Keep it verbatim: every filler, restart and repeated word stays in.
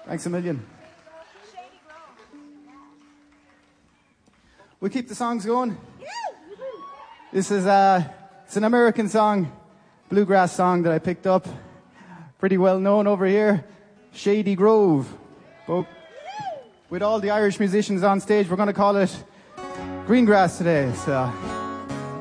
Thanks a million. We keep the songs going. This is uh, it's an American song, bluegrass song that I picked up. Pretty well known over here, Shady Grove. But with all the Irish musicians on stage, we're going to call it Greengrass today. So.